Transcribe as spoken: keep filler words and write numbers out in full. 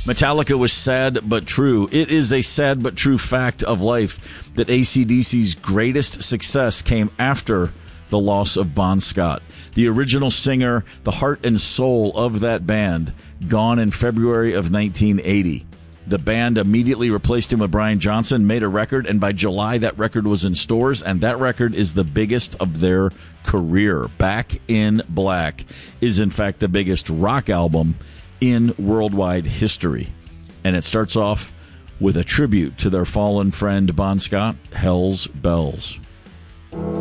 Metallica was sad but true. It is a sad but true fact of life that A C D C's greatest success came after the loss of Bon Scott, the original singer, the heart and soul of that band, gone in February of nineteen eighty. The band immediately replaced him with Brian Johnson, made a record, and by July that record was in stores, and that record is the biggest of their career. Back in Black is, in fact, the biggest rock album in worldwide history. And it starts off with a tribute to their fallen friend Bon Scott, Hell's Bells.